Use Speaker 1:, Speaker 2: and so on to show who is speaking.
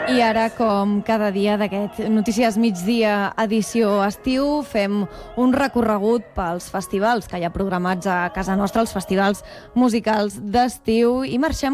Speaker 1: I ara, com cada dia d'aquest Notícies Migdia edició estiu, fem un recorregut pels festivals que hi ha programats a casa nostra, els festivals musicals d'estiu, i marxem